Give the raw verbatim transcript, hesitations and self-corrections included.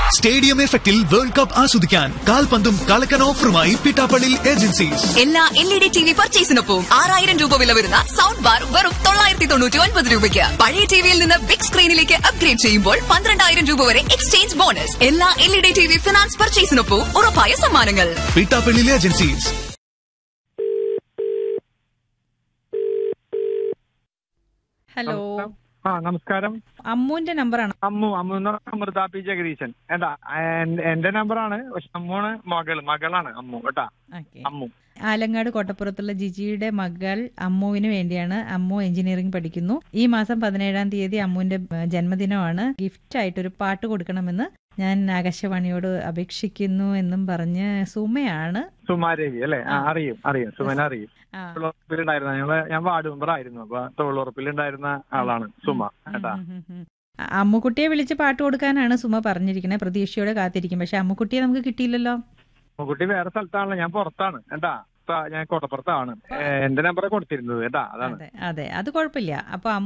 Stadium എഫക്റ്റിൽ world cup ആസ്വദിക്കാൻ കാൽപന്തും കളക്കൻ ഓഫറുമായി Pittappilly agencies. എല്ലാ L E D T V പർച്ചേസിനൊപ്പം ആറായിരം രൂപ വില വരുന്ന സൗണ്ട് ബാർ വെറും തൊള്ളായിരത്തി തൊണ്ണൂറ്റി ഒൻപത് രൂപയ്ക്ക്. പഴയ ടിവിയിൽ നിന്ന് ബിഗ് സ്ക്രീനിലേക്ക് അപ്ഗ്രേഡ് ചെയ്യുമ്പോൾ പന്ത്രണ്ടായിരം രൂപ വരെ എക്സ്ചേഞ്ച് ബോണസ്. എല്ലാ L E D T V finance പർച്ചേസിനൊപ്പം ഉറപ്പായ സമ്മാനങ്ങൾ. പിട്ടാപ്പള്ളി ഏജൻസീസ്. ഹലോ, ആ നമസ്കാരം. അമ്മുവിന്റെ നമ്പറാണ്. അമ്മു അമ്മു എന്ന് പറഞ്ഞ അമൃത പി ജഗദീശൻ. എന്താ എന്റെ നമ്പറാണ്, പക്ഷെ അമ്മുണ് മകള് മകളാണ് അമ്മു കേട്ടാ. അമ്മു ആലങ്ങാട് കോട്ടപ്പുറത്തുള്ള ജിജിയുടെ മകൾ അമ്മുവിന് വേണ്ടിയാണ്. അമ്മു എഞ്ചിനീയറിംഗ് പഠിക്കുന്നു. ഈ മാസം പതിനേഴാം തീയതി അമ്മുവിന്റെ ജന്മദിനമാണ്. ഗിഫ്റ്റ് ആയിട്ട് ഒരു പാട്ട് കൊടുക്കണമെന്ന് ഞാൻ ആകാശവാണിയോട് അപേക്ഷിക്കുന്നു എന്നും പറഞ്ഞ് സുമയാണ്. സുമാരവി അല്ലെ? അറിയും അറിയും സുമന അറിയും. തൊഴിലുറപ്പിലുണ്ടായിരുന്ന ഞങ്ങള് ഞാൻ വാർഡ് മെമ്പർ ആയിരുന്നു. അപ്പൊ തൊഴിലുറപ്പിലുണ്ടായിരുന്ന ആളാണ് സുമ കേട്ടാ. അമ്മുക്കുട്ടിയെ വിളിച്ച് പാട്ട് കൊടുക്കാനാണ് സുമ പറഞ്ഞിരിക്കുന്നത്. പ്രതീക്ഷയോടെ കാത്തിരിക്കും. പക്ഷെ അമ്മുക്കുട്ടിയെ നമുക്ക് കിട്ടിയില്ലല്ലോ. അമ്മുക്കുട്ടി വേറെ സ്ഥലത്താണല്ലോ, ഞാൻ പുറത്താണ് കേട്ടാ. ഞാൻ കോട്ടപ്പുറത്താണ്. എന്റെ നമ്പറെ കൊടുത്തിരുന്നത് കേട്ടാ. അതാണ്. അതെ, അത് കുഴപ്പമില്ല. അപ്പൊ